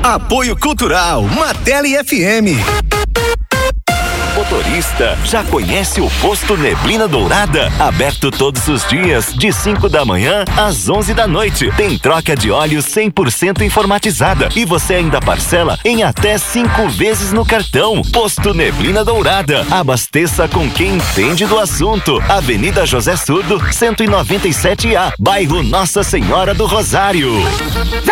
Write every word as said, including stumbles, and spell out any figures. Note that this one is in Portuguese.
Apoio Cultural, Martelli F M. Motorista, já conhece o Posto Neblina Dourada? Aberto todos os dias, de cinco da manhã às onze da noite. Tem troca de óleo cem por cento informatizada e você ainda parcela em até cinco vezes no cartão. Posto Neblina Dourada. Abasteça com quem entende do assunto. Avenida José Surdo, cento e noventa e sete A, bairro Nossa Senhora do Rosário.